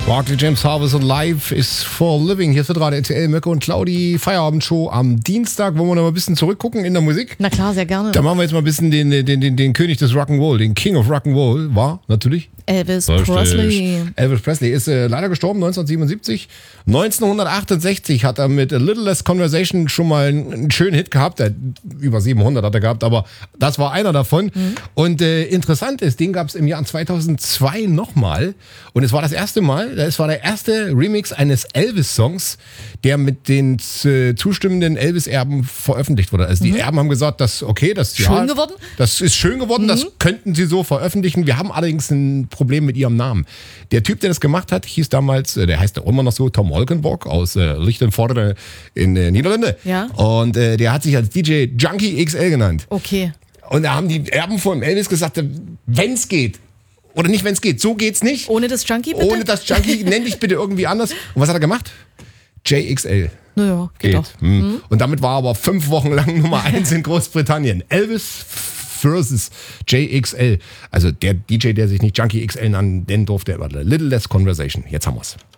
Barclay James Harvest Live is for Living. Hier ist Radio RTL, Mirko und Claudi. Feierabendshow am Dienstag. Wollen wir noch mal ein bisschen zurückgucken in der Musik? Na klar, sehr gerne. Da machen wir jetzt mal ein bisschen den König des Rock'n'Roll, den King of Rock'n'Roll. War natürlich Elvis Presley. Elvis Presley ist leider gestorben 1977. 1968 hat er mit A Little Less Conversation schon mal einen schönen Hit gehabt. Über 700 hat er gehabt, aber das war einer davon. Und interessant ist, den gab es im Jahr 2002 nochmal. Und es war das erste Mal, es war der erste Remix eines Elvis-Songs, der mit den zustimmenden Elvis-Erben veröffentlicht wurde. Also die Erben haben gesagt, das Schön geworden? Das ist schön geworden, das könnten sie so veröffentlichen. Wir haben allerdings ein Problem mit ihrem Namen. Der Typ, der das gemacht hat, hieß damals, der heißt auch immer noch so, Tom Holkenborg aus Lichtenvoorde in Niederlande. Ja. Und der hat sich als DJ Junkie XL genannt. Okay. Und da haben die Erben von Elvis gesagt, wenn es geht, oder nicht, wenn es geht, so geht's nicht. Ohne das Junkie bitte? Ohne das Junkie, nenn dich bitte irgendwie anders. Und was hat er gemacht? JXL. Naja, geht doch. Und damit war er aber 5 Wochen lang Nummer 1 in Großbritannien. Elvis versus JXL. Also der DJ, der sich nicht Junkie XL nennen durfte, aber Little Less Conversation. Jetzt haben wir's.